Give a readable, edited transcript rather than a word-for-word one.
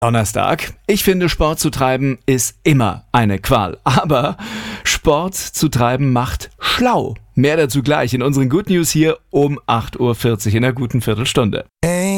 Donnerstag. Ich finde, Sport zu treiben ist immer eine Qual. Aber Sport zu treiben macht schlau. Mehr dazu gleich in unseren Good News hier um 8.40 Uhr in einer guten Viertelstunde.